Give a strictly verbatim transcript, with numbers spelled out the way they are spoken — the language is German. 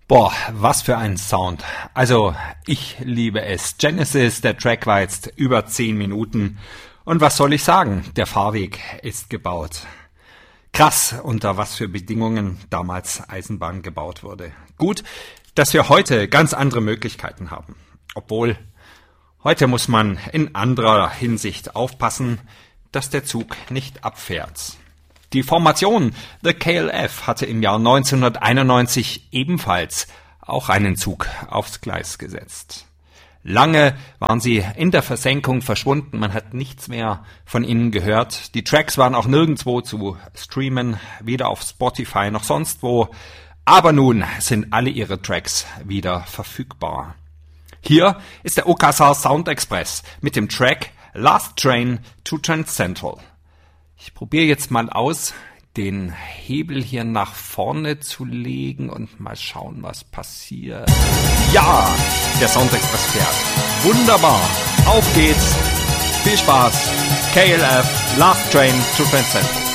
Boah, was für ein Sound. Also, ich liebe es. Genesis, der Track war jetzt über zehn Minuten. Und was soll ich sagen? Der Fahrweg ist gebaut. Krass, unter was für Bedingungen damals Eisenbahn gebaut wurde. Gut, dass wir heute ganz andere Möglichkeiten haben. Obwohl, heute muss man in anderer Hinsicht aufpassen, dass der Zug nicht abfährt. Die Formation The K L F hatte im Jahr neunzehnhunderteinundneunzig ebenfalls auch einen Zug aufs Gleis gesetzt. Lange waren sie in der Versenkung verschwunden, man hat nichts mehr von ihnen gehört. Die Tracks waren auch nirgendwo zu streamen, weder auf Spotify noch sonst wo. Aber nun sind alle ihre Tracks wieder verfügbar. Hier ist der O K S A Sound Express mit dem Track Last Train to Trent Central. Ich probiere jetzt mal aus, den Hebel hier nach vorne zu legen und mal schauen, was passiert. Ja, der Sound Express fährt. Wunderbar. Auf geht's. Viel Spaß. K L F, Last Train to Trent Central.